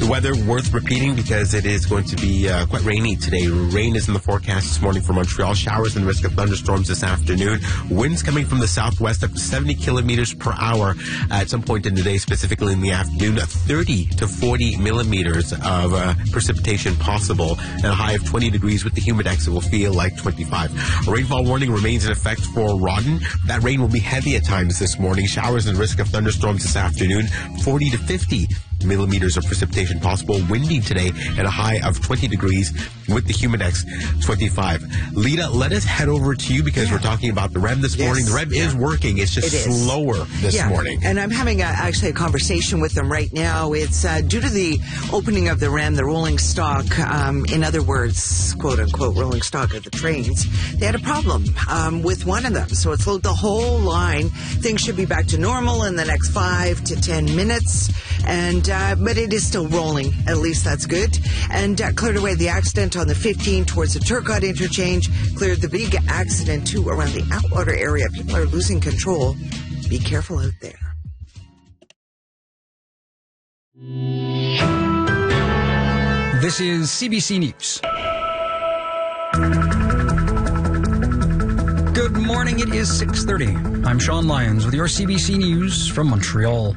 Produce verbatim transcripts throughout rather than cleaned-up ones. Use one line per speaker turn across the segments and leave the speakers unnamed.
The weather worth repeating because it is going to be uh, quite rainy today. Rain is in the forecast this morning for Montreal. Showers and risk of thunderstorms this afternoon. Winds coming from the southwest up to seventy kilometers per hour at some point in the day, specifically in the afternoon. thirty to forty millimeters of uh, precipitation possible and a high of twenty degrees with the humidex. It will feel like twenty-five. A rainfall warning remains in effect for Rawdon. That rain will be heavy at times this morning. Showers and risk of thunderstorms this afternoon. forty to fifty millimeters of precipitation possible. Windy today at a high of twenty degrees with the humidex twenty-five. Lita, let us head over to you because yeah. we're talking about the R E M this yes. morning. The R E M yeah. is working. It's just it slower this
yeah.
morning.
And I'm having a, actually a conversation with them right now. It's uh, due to the opening of the R E M, the rolling stock, um, in other words, quote unquote, rolling stock of the trains. They had a problem um, with one of them. So it's the whole line. Things should be back to normal in the next five to ten minutes. And uh, but it is still rolling. At least that's good. And uh, cleared away the accident on the fifteen towards the Turcotte interchange. Cleared the big accident too around the Outwater area. People are losing control. Be careful out there.
This is C B C News. Good morning. It is six thirty. I'm Sean Lyons with your C B C News from Montreal.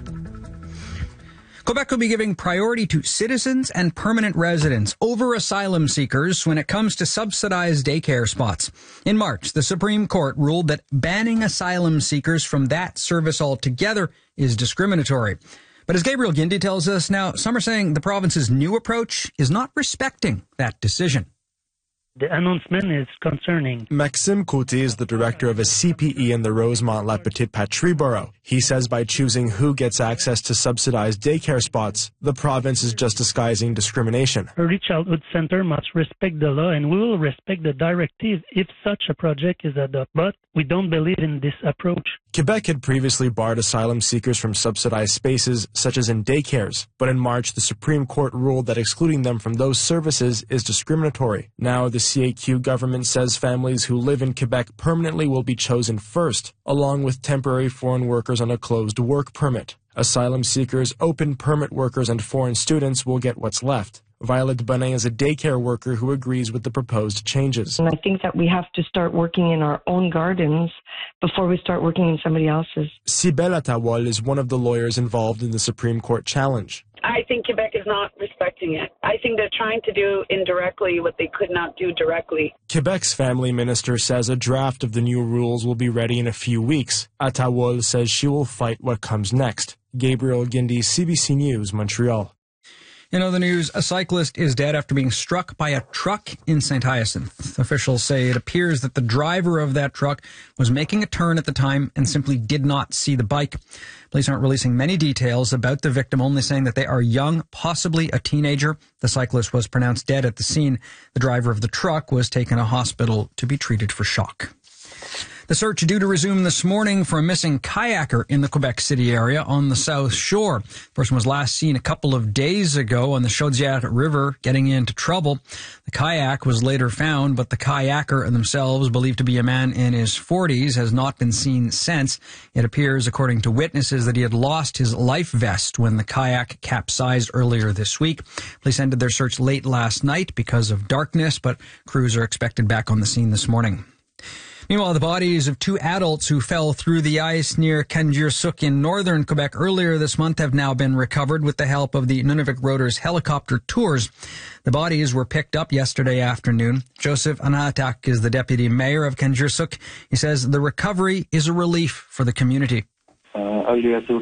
Quebec will be giving priority to citizens and permanent residents over asylum seekers when it comes to subsidized daycare spots. In March, the Supreme Court ruled that banning asylum seekers from that service altogether is discriminatory. But as Gabriel Guindy tells us now, some are saying the province's new approach is not respecting that decision.
The announcement is concerning.
Maxime Côté is the director of a C P E in the Rosemont-La Petite Patrie borough. He says by choosing who gets access to subsidized daycare spots, the province is just disguising discrimination.
Early Childhood Center must respect the law, and we will respect the directive if such a project is adopted. But we don't believe in this approach.
Quebec had previously barred asylum seekers from subsidized spaces, such as in daycares. But in March, the Supreme Court ruled that excluding them from those services is discriminatory. Now, the C A Q government says families who live in Quebec permanently will be chosen first, along with temporary foreign workers on a closed work permit. Asylum seekers, open permit workers, and foreign students will get what's left. Violet Bonin is a daycare worker who agrees with the proposed changes.
And I think that we have to start working in our own gardens before we start working in somebody else's.
Cybelle Attawol is one of the lawyers involved in the Supreme Court challenge.
I think Quebec is not respecting it. I think they're trying to do indirectly what they could not do directly.
Quebec's family minister says a draft of the new rules will be ready in a few weeks. Attawol says she will fight what comes next. Gabriel Guindy, C B C News, Montreal.
In other news, a cyclist is dead after being struck by a truck in Saint Hyacinthe. Officials say it appears that the driver of that truck was making a turn at the time and simply did not see the bike. Police aren't releasing many details about the victim, only saying that they are young, possibly a teenager. The cyclist was pronounced dead at the scene. The driver of the truck was taken to hospital to be treated for shock. The search due to resume this morning for a missing kayaker in the Quebec City area on the South Shore. The person was last seen a couple of days ago on the Chaudière River getting into trouble. The kayak was later found, but the kayaker themselves, believed to be a man in his forties, has not been seen since. It appears, according to witnesses, that he had lost his life vest when the kayak capsized earlier this week. Police ended their search late last night because of darkness, but crews are expected back on the scene this morning. Meanwhile, the bodies of two adults who fell through the ice near Kangirsuk in northern Quebec earlier this month have now been recovered with the help of the Nunavik Rotors helicopter tours. The bodies were picked up yesterday afternoon. Joseph Anatak is the deputy mayor of Kangirsuk. He says the recovery is a relief for the community. Uh,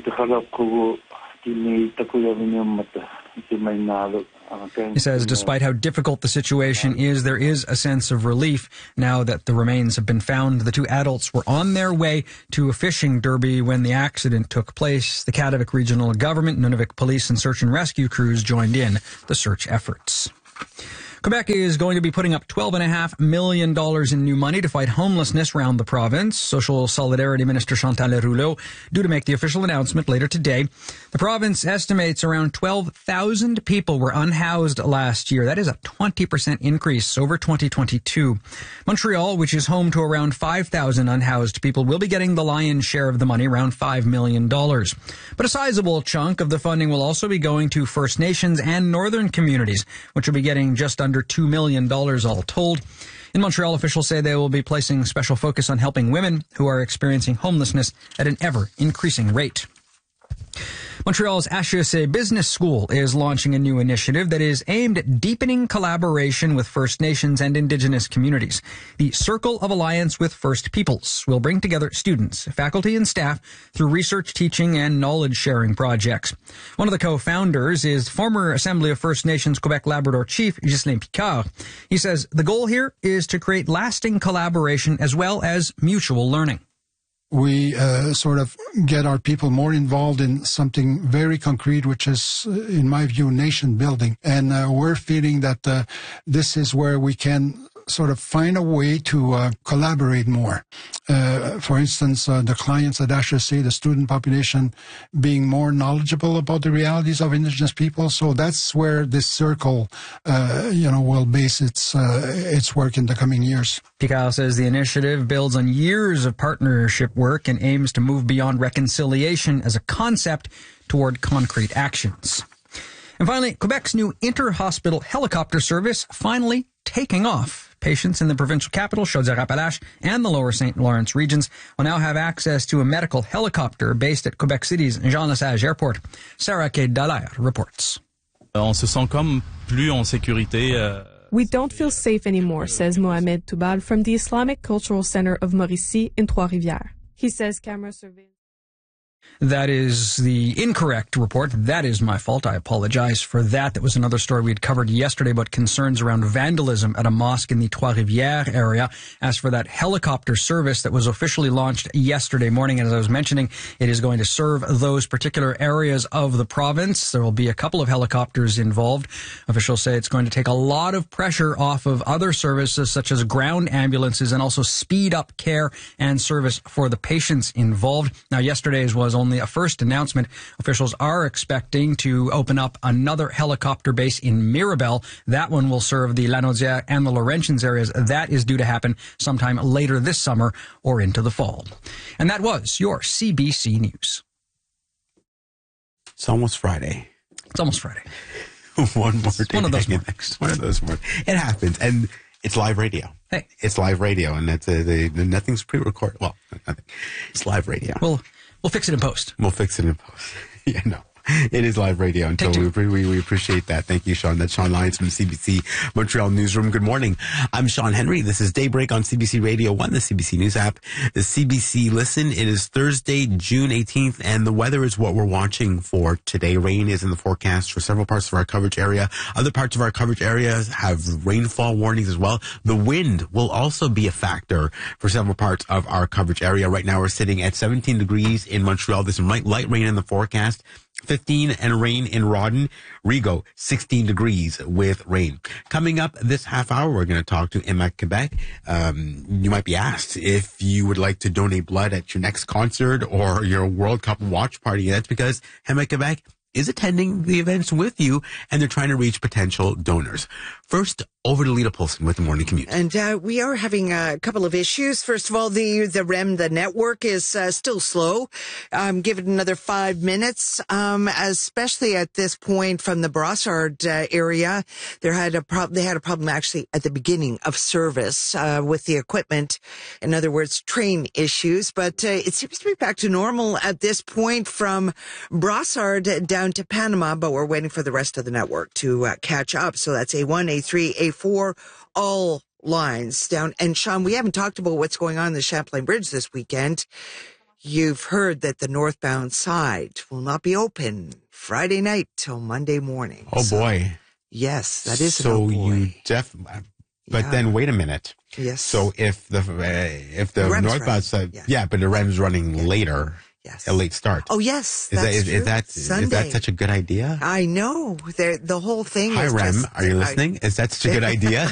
He says despite how difficult the situation is, there is a sense of relief now that the remains have been found. The two adults were on their way to a fishing derby when the accident took place. The Kativik Regional Government, Nunavik Police, and search and rescue crews joined in the search efforts. Quebec is going to be putting up twelve point five million dollars in new money to fight homelessness around the province. Social Solidarity Minister Chantal Rouleau due to make the official announcement later today. The province estimates around twelve thousand people were unhoused last year. That is a twenty percent increase over twenty twenty-two. Montreal, which is home to around five thousand unhoused people, will be getting the lion's share of the money, around five million dollars. But a sizable chunk of the funding will also be going to First Nations and northern communities, which will be getting just under two million dollars all told. In Montreal, officials say they will be placing special focus on helping women who are experiencing homelessness at an ever-increasing rate. Montreal's H E C Business School is launching a new initiative that is aimed at deepening collaboration with First Nations and Indigenous communities. The Circle of Alliance with First Peoples will bring together students, faculty, and staff through research, teaching, and knowledge-sharing projects. One of the co-founders is former Assembly of First Nations Quebec Labrador Chief Ghislain Picard. He says the goal here is to create lasting collaboration as well as mutual learning.
We uh, sort of get our people more involved in something very concrete, which is, in my view, nation building. And uh, we're feeling that uh, this is where we can sort of find a way to uh, collaborate more. Uh, for instance, uh, the clients at H E C, the student population, being more knowledgeable about the realities of Indigenous people. So that's where this circle, uh, you know, will base its uh, its work in the coming years.
Picard says the initiative builds on years of partnership work and aims to move beyond reconciliation as a concept toward concrete actions. And finally, Quebec's new inter-hospital helicopter service finally taking off. Patients in the provincial capital, Chaudière-Appalaches, and the lower Saint Lawrence regions will now have access to a medical helicopter based at Quebec City's Jean Lesage Airport. Sarah K. Dallaire reports.
On se sent comme plus en sécurité. Euh...
We don't feel safe anymore, says Mohamed Toubal from the Islamic Cultural Center of Mauricie in Trois-Rivières. He says camera surveillance.
That is the incorrect report. That is my fault. I apologize for that. That was another story we had covered yesterday about concerns around vandalism at a mosque in the Trois-Rivières area. As for that helicopter service that was officially launched yesterday morning, and as I was mentioning, it is going to serve those particular areas of the province. There will be a couple of helicopters involved. Officials say it's going to take a lot of pressure off of other services such as ground ambulances and also speed up care and service for the patients involved. Now, yesterday's was only a first announcement. Officials are expecting to open up another helicopter base in Mirabel. That one will serve the Lanaudière and the Laurentians areas. That is due to happen sometime later this summer or into the fall. And that was your C B C News.
It's almost Friday.
It's almost Friday.
One more day.
One of those mornings.
One of those mornings. It happens. And it's live radio.
Hey.
It's live radio, and that's a, they, nothing's pre-recorded. Well, nothing. It's live radio.
Well, We'll fix it in post.
We'll fix it in post. Yeah, no. It is live radio, and so we, we, we appreciate that. Thank you, Sean. That's Sean Lyons from the C B C Montreal Newsroom. Good morning. I'm Sean Henry. This is Daybreak on C B C Radio one, the C B C News app, the C B C Listen. It is Thursday, June eighteenth, and the weather is what we're watching for today. Rain is in the forecast for several parts of our coverage area. Other parts of our coverage area have rainfall warnings as well. The wind will also be a factor for several parts of our coverage area. Right now, we're sitting at seventeen degrees in Montreal. There's some light, light rain in the forecast. fifteen and rain in Rawdon. Rigaud, sixteen degrees with rain. Coming up this half hour, we're going to talk to Emma Quebec. Um, you might be asked if you would like to donate blood at your next concert or your World Cup watch party. That's because Emma Quebec is attending the events with you, and they're trying to reach potential donors. First, over to Lita Polson with the Morning Commute.
And uh, we are having a couple of issues. First of all, the the R E M, the network, is uh, still slow. Um, give it another five minutes, um, especially at this point from the Brossard uh, area. There had a prob- They had a problem actually at the beginning of service uh, with the equipment. In other words, train issues. But uh, it seems to be back to normal at this point from Brossard down to Panama. But we're waiting for the rest of the network to uh, catch up. So that's A one, A three, A four, all lines down. And Sean, we haven't talked about what's going on in the Champlain Bridge this weekend. You've heard that the northbound side will not be open Friday night till Monday morning.
Oh, so, boy.
Yes, that is
so
an oh boy.
you def. But yeah. Then wait a minute.
Yes.
So if the uh, if the,
the
northbound side, yeah. yeah, but the R E M's running yeah. later.
Yes.
a late start.
Oh, yes.
Is that,
That's
is,
true.
is that,
Sunday.
is that such a good idea?
I know. They're, the whole thing
Hi,
is
Rem.
just,
Are you
I-
listening? Is that such a good idea?